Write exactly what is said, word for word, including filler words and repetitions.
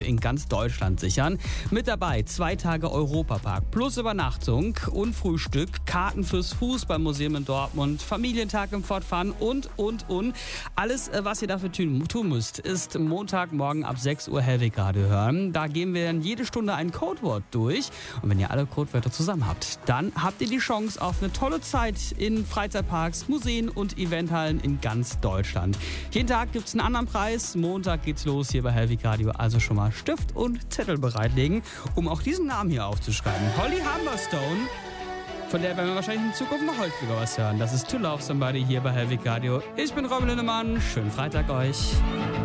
in ganz Deutschland sichern. Mit dabei zwei Tage Europapark plus Übernachtung und Frühstück, Karten fürs Fußballmuseum in Dortmund, Familientag im Fort Fun und, und, und. Alles, was ihr dafür tun, tun müsst, ist Montagmorgen ab sechs Uhr Hellweg Radio hören. Da gehen wir dann jede Stunde ein Codewort durch. Und wenn ihr alle Codewörter zusammen habt, dann habt ihr die Chance auf eine tolle Zeit in Freizeitparks, Museen und Eventhallen in ganz Deutschland. Jeden Tag gibt es einen anderen Preis. Montag geht's los hier bei Hellweg Radio. Also schon mal Stift und Zettel bereitlegen, um auch diesen Namen hier aufzuschreiben. Holly Humberstone. Von der werden wir wahrscheinlich in Zukunft noch häufiger was hören. Das ist To Love Somebody hier bei Hellweg Radio. Ich bin Robin Lindemann. Schönen Freitag euch.